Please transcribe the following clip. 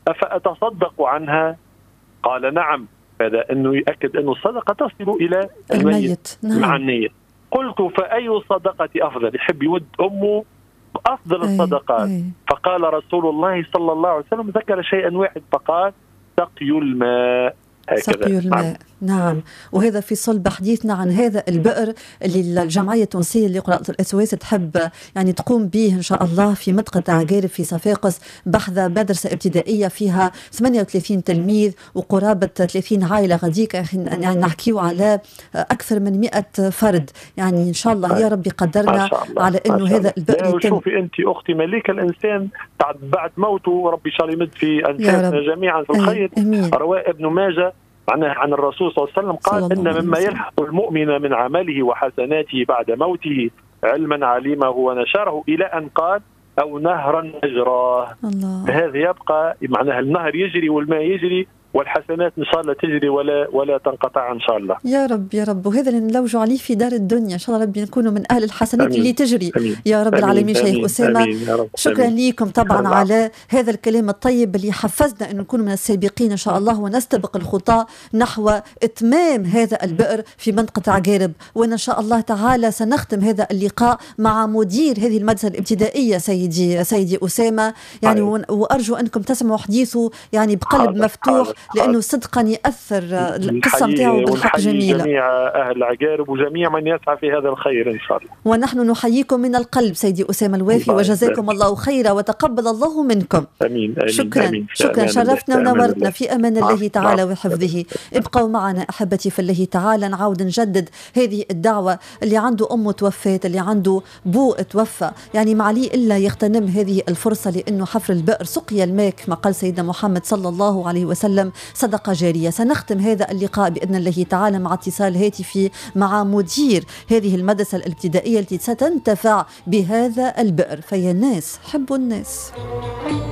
أفأتصدق عنها؟ قال نعم. هذا أنه يؤكد أن الصدقة تصل إلى الميت مع النية. قلت فأي الصدقة أفضل؟ يحب يود أمه أفضل الصدقات. فقال رسول الله صلى الله عليه وسلم ذكر شيئا واحد فقال سقي الماء. سقي الماء. نعم. وهذا في صلب حديثنا عن هذا البئر اللي الجمعية التونسية لقراءة الأسواس تحب يعني تقوم به إن شاء الله في منطقة عقارب في صفاقس، بحذا مدرسة ابتدائية فيها 38 تلميذ وقرابة 30 عائلة غاديك، يعني نحكيو على أكثر من 100 فرد. يعني إن شاء الله يا رب يقدرنا على إنه هذا البئر يتم. شوفي أنت أختي مليكة، الإنسان بعد موته ربي شاء يمد في أنفاسنا جميعا في الخير. رواء ابن ماجه عن الرسول صلى الله عليه وسلم قال إن مما يلحق المؤمن من عمله وحسناته بعد موته علما علمه ونشره، إلى أن قال أو نهرا أجراه. هذا يبقى معناها النهر يجري والماء يجري والحسنات إن شاء الله تجري ولا تنقطع إن شاء الله. يا رب يا رب. وهذا اللي نلوجوا عليه في دار الدنيا إن شاء الله ربي نكونوا من أهل الحسنات أمين. اللي تجري أمين. يا رب العالمين. شيخ أسامة شكرا لكم طبعا على هذا الكلام الطيب اللي حفزنا أن نكون من السابقين إن شاء الله ونستبق الخطى نحو إتمام هذا البئر في منطقة عقارب. وإن شاء الله تعالى سنختم هذا اللقاء مع مدير هذه المدرسة الابتدائية سيدي أسامة يعني وأرجو أنكم تسمعوا حديثه يعني بقلب مفتوح لأنه صدقا يأثر القصة نتاعو بالحق جميلة. جميع أهل العقارب وجميع من يسعى في هذا الخير إن شاء الله. ونحن نحييكم من القلب سيدي أسامة الوافي وجزاكم الله خيرا وتقبل الله منكم. أمين. شكرا شرفتنا ونورتنا في أمان الله تعالى وحفظه. ابقوا معنا أحبتي في الله تعالى، نعاود نجدد هذه الدعوة. اللي عنده أمه توفت، اللي عنده بو توفى، يعني معلي إلا يغتنم هذه الفرصة، لأنه حفر البئر سقيا الماء كما قال سيدنا محمد صلى الله عليه وسلم صدقة جارية. سنختم هذا اللقاء بإذن الله تعالى مع اتصال هاتفي مع مدير هذه المدرسة الابتدائية التي ستنتفع بهذا البئر. فيا الناس حبوا الناس.